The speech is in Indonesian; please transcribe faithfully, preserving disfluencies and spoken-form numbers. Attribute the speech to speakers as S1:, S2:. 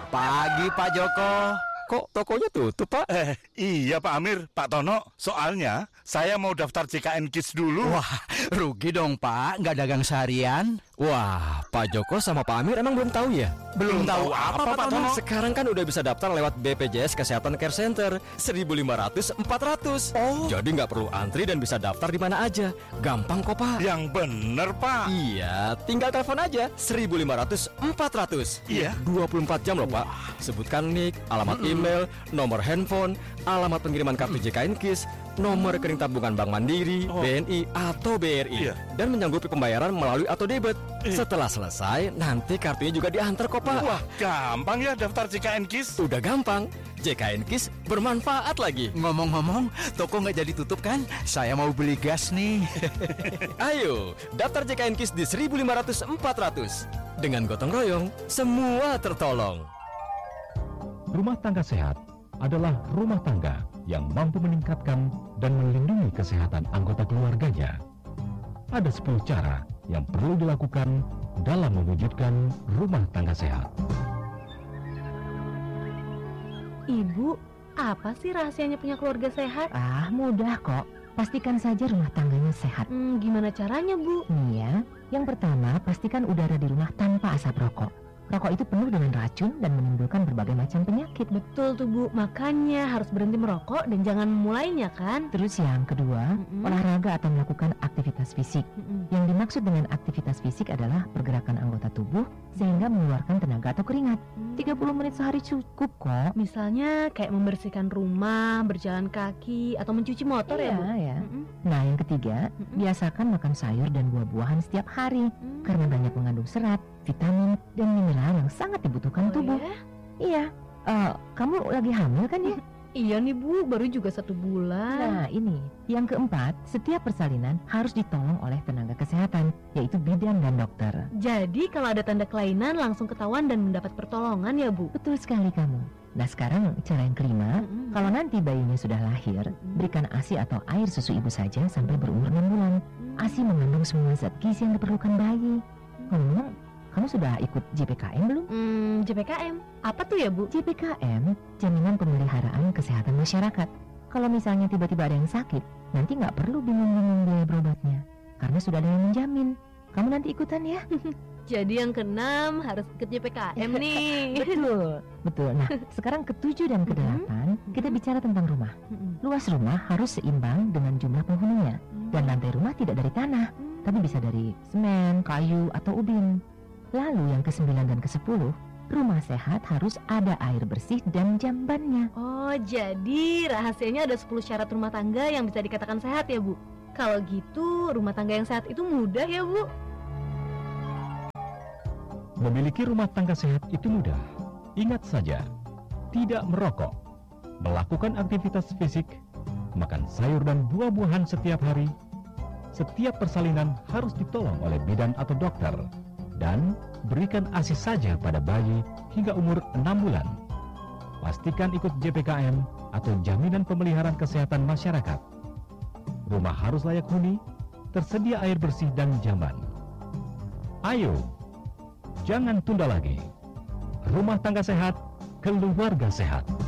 S1: Pagi Pak Joko.
S2: Kok tokonya tutup, Pak?
S3: Eh, iya Pak Amir, Pak Tono. Soalnya saya mau daftar J K N Kids dulu.
S1: Wah, rugi dong Pak, nggak dagang seharian.
S2: Wah, Pak Joko sama Pak Amir emang belum tahu ya?
S3: Belum tahu apa, Pak Tono?
S2: Sekarang kan udah bisa daftar lewat B P J S Kesehatan Care Center seribu lima ratus empat ratus.
S3: Oh.
S2: Jadi nggak perlu antri dan bisa daftar di mana aja. Gampang kok, Pak.
S3: Yang bener Pak.
S2: Iya, tinggal telepon aja seribu lima ratus empat ratus.
S3: Iya.
S2: dua puluh empat jam loh, Pak. Sebutkan nik, alamat email, nomor handphone, alamat pengiriman kartu J K N Kids, nomor rekening tabungan Bank Mandiri,
S3: Oh.
S2: B N I atau B R I,
S3: Iya.
S2: dan menyanggupi pembayaran melalui auto debit.
S3: Iya.
S2: Setelah selesai, nanti kartunya juga diantar kok, Pak.
S3: Wah, gampang ya daftar J K N Kids.
S2: Udah gampang. J K N Kids bermanfaat lagi.
S1: Ngomong-ngomong, toko nggak jadi tutup kan? Saya mau beli gas nih.
S2: Ayo, daftar J K N Kids di seribu lima ratus empat ratus. Dengan gotong royong, semua tertolong.
S4: Rumah tangga sehat adalah rumah tangga yang mampu meningkatkan dan melindungi kesehatan anggota keluarganya. Ada sepuluh cara yang perlu dilakukan dalam mewujudkan rumah tangga sehat.
S5: Ibu, apa sih rahasianya punya keluarga sehat?
S6: Ah, mudah kok. Pastikan saja rumah tangganya sehat.
S5: Hmm, gimana caranya, Bu?
S6: Nih ya, yang pertama pastikan udara di rumah tanpa asap rokok. Rokok itu penuh dengan racun dan menimbulkan berbagai macam penyakit.
S5: Betul tuh, Bu. Makanya harus berhenti merokok dan jangan memulainya, kan?
S6: Terus yang kedua,
S5: Mm-mm.
S6: olahraga atau melakukan aktivitas fisik.
S5: Mm-mm.
S6: Yang dimaksud dengan aktivitas fisik adalah pergerakan anggota tubuh sehingga mengeluarkan tenaga atau keringat. tiga puluh menit sehari cukup kok.
S5: Misalnya kayak membersihkan rumah, berjalan kaki, atau mencuci motor ya, Bu?
S6: Iya, ya.
S5: Mm-mm.
S6: Nah, yang ketiga,
S5: Mm-mm.
S6: biasakan makan sayur dan buah-buahan setiap hari
S5: Hmm.
S6: karena banyak mengandung serat, vitamin, dan mineral yang sangat dibutuhkan
S5: Oh,
S6: tubuh.
S5: ya?
S6: Iya. Eh, kamu lagi hamil kan ya?
S5: Iya nih, Bu. Baru juga satu bulan.
S6: Nah, ini. Yang keempat, setiap persalinan harus ditolong oleh tenaga kesehatan, yaitu bidan dan dokter.
S5: Jadi kalau ada tanda kelainan langsung ketahuan dan mendapat pertolongan ya, Bu?
S6: Betul sekali kamu. Nah, sekarang cara yang kelima,
S5: Mm-mm.
S6: kalau nanti bayinya sudah lahir,
S5: Mm-mm.
S6: berikan A S I atau air susu ibu saja sampai berumur enam bulan.
S5: Hmm.
S6: A S I mengandung semua zat gizi yang diperlukan bayi. Ngomong, kamu sudah ikut J P K M belum?
S5: Hmm, J P K M. Apa tuh ya, Bu?
S6: J P K M, Jaminan Pemeliharaan Kesehatan Masyarakat. Kalau misalnya tiba-tiba ada yang sakit, nanti nggak perlu bingung-bingung biaya berobatnya, karena sudah ada yang menjamin. Kamu nanti ikutan ya?
S5: Jadi yang keenam harus ikut J P K M nih.
S6: Betul, betul. Nah, sekarang ketujuh dan kedelapan, kita bicara tentang rumah.
S5: Mm-mm.
S6: Luas rumah harus seimbang dengan jumlah penghuninya, dan lantai rumah tidak dari tanah,
S5: Hmm.
S6: tapi bisa dari semen, kayu, atau ubin. Lalu yang kesembilan dan kesepuluh, rumah sehat harus ada air bersih dan jambannya.
S5: Oh, jadi rahasianya ada sepuluh syarat rumah tangga yang bisa dikatakan sehat ya, Bu? Kalau gitu, rumah tangga yang sehat itu mudah ya, Bu?
S4: Memiliki rumah tangga sehat itu mudah. Ingat saja, tidak merokok, melakukan aktivitas fisik, makan sayur dan buah-buahan setiap hari. Setiap persalinan harus ditolong oleh bidan atau dokter, dan berikan A S I saja pada bayi hingga umur enam bulan. Pastikan ikut J P K M atau Jaminan Pemeliharaan Kesehatan Masyarakat. Rumah harus layak huni, tersedia air bersih dan jamban. Ayo, jangan tunda lagi. Rumah tangga sehat, keluarga sehat.